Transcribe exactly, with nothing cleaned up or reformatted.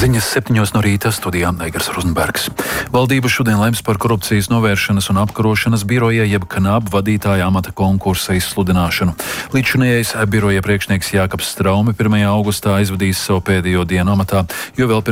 Ziņas septiņos no rīta studijā Eigars Rozenbergs. Valdība šodien lems par korupcijas novēršanas un apkarošanas biroja jeb KNAB vadītāja amata konkursa izsludināšanu. Līdzšinējais biroja priekšnieks Jākaps Straume pirmajā augustā aizvadīs savu pēdējo dienu amatā, jo vēl pirms